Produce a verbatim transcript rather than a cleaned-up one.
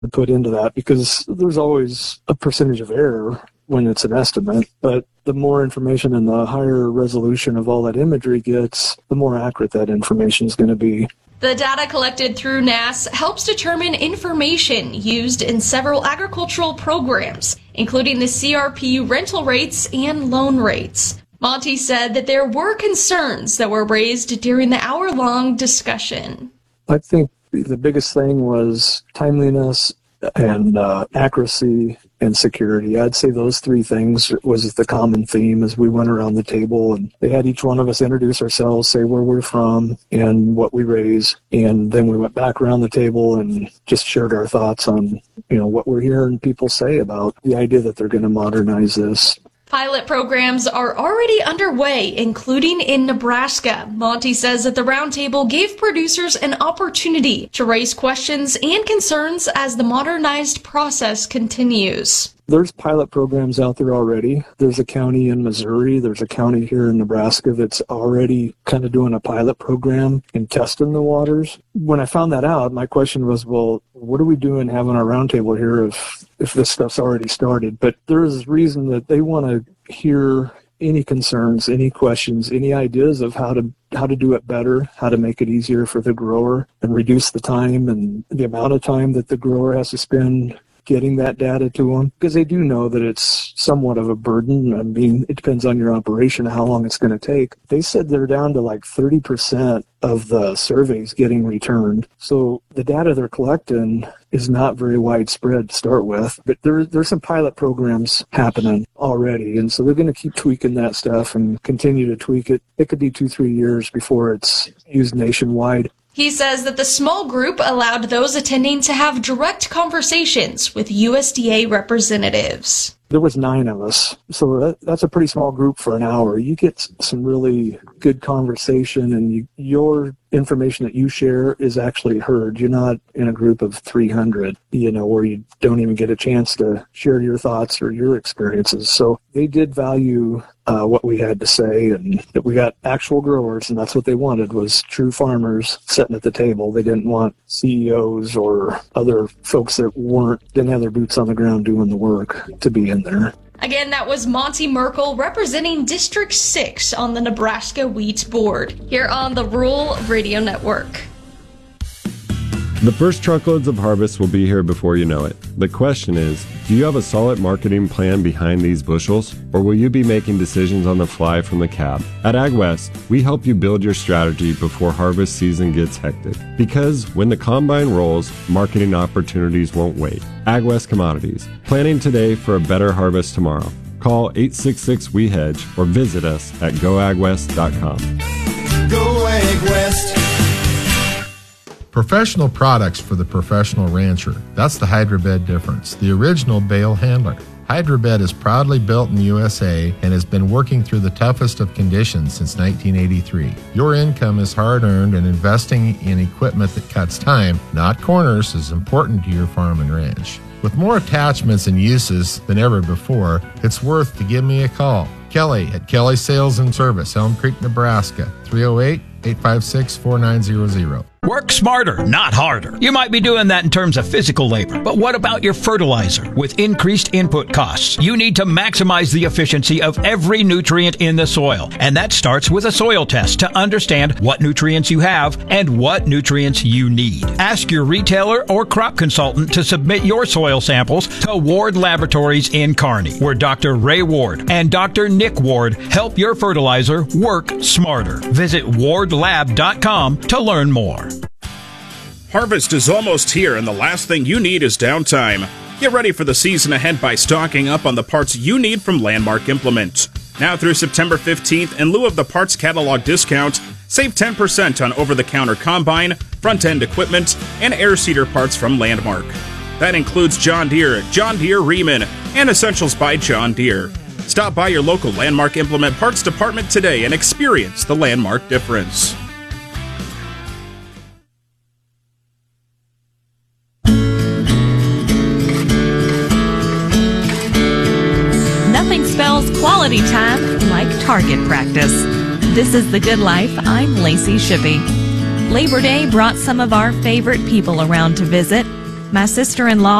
to put into that, because there's always a percentage of error when it's an estimate, but the more information and the higher resolution of all that imagery gets, the more accurate that information is going to be. The data collected through N A S helps determine information used in several agricultural programs, including the C R P rental rates and loan rates. Monty said that there were concerns that were raised during the hour-long discussion. I think the biggest thing was timeliness and uh, accuracy and security. I'd say those three things was the common theme as we went around the table, and they had each one of us introduce ourselves, say where we're from and what we raise, and then we went back around the table and just shared our thoughts on, you know, what we're hearing people say about the idea that they're going to modernize this. Pilot programs are already underway, including in Nebraska. Monty says that the roundtable gave producers an opportunity to raise questions and concerns as the modernized process continues. There's pilot programs out there already. There's a county in Missouri. There's a county here in Nebraska that's already kind of doing a pilot program and testing the waters. When I found that out, my question was, well, what are we doing having our roundtable here if, if this stuff's already started? But there's reason that they want to hear any concerns, any questions, any ideas of how to how to do it better, how to make it easier for the grower and reduce the time and the amount of time that the grower has to spend getting that data to them, because they do know that it's somewhat of a burden. I mean, it depends on your operation, how long it's going to take. They said they're down to like thirty percent of the surveys getting returned. So the data they're collecting is not very widespread to start with, but there, there's some pilot programs happening already, and so they're going to keep tweaking that stuff and continue to tweak it. It could be two, three years before it's used nationwide. He says that the small group allowed those attending to have direct conversations with U S D A representatives. There was nine of us, so that, that's a pretty small group for an hour. You get some really good conversation, and you, your information that you share is actually heard. You're not in a group of three hundred, you know, where you don't even get a chance to share your thoughts or your experiences. So they did value uh, what we had to say, and that we got actual growers, and that's what they wanted, was true farmers sitting at the table. They didn't want C E Os or other folks that weren't, didn't have their boots on the ground doing the work to be in there. Again, that was Monty Merkel representing District six on the Nebraska Wheat Board, here on the Rural Radio Network. The first truckloads of harvest will be here before you know it. The question is, do you have a solid marketing plan behind these bushels, or will you be making decisions on the fly from the cab? At AgWest, we help you build your strategy before harvest season gets hectic. Because when the combine rolls, marketing opportunities won't wait. AgWest Commodities, planning today for a better harvest tomorrow. Call eight six six, W E hedge or visit us at go ag west dot com. Go AgWest. Professional products for the professional rancher. That's the Hydrobed difference, the original bale handler. Hydrobed is proudly built in the U S A and has been working through the toughest of conditions since nineteen eighty-three. Your income is hard-earned, and investing in equipment that cuts time, not corners, is important to your farm and ranch. With more attachments and uses than ever before, it's worth to give me a call. Kelly at Kelly Sales and Service, Elm Creek, Nebraska, three oh eight, eight five six, four nine zero zero. Work smarter, not harder. You might be doing that in terms of physical labor, but what about your fertilizer? With increased input costs, you need to maximize the efficiency of every nutrient in the soil. And that starts with a soil test to understand what nutrients you have and what nutrients you need. Ask your retailer or crop consultant to submit your soil samples to Ward Laboratories in Kearney, where Doctor Ray Ward and Doctor Nick Ward help your fertilizer work smarter. Visit ward lab dot com to learn more. Harvest is almost here, and the last thing you need is downtime. Get ready for the season ahead by stocking up on the parts you need from Landmark Implement. Now through September fifteenth, in lieu of the parts catalog discount, save ten percent on over-the-counter combine, front-end equipment, and air seeder parts from Landmark. That includes John Deere, John Deere Riemann, and Essentials by John Deere. Stop by your local Landmark Implement Parts Department today and experience the Landmark difference. Nothing spells quality time like target practice. This is The Good Life. I'm Lacey Shippey. Labor Day brought some of our favorite people around to visit. My sister-in-law